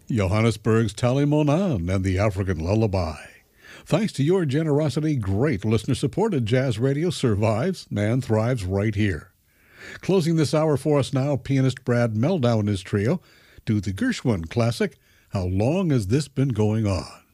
Johannesburg's Tally Monan and the African Lullaby. Thanks to your generosity, great listener-supported jazz radio survives and thrives right here. Closing this hour for us now, pianist Brad Meldau and his trio do the Gershwin classic, How Long Has This Been Going On?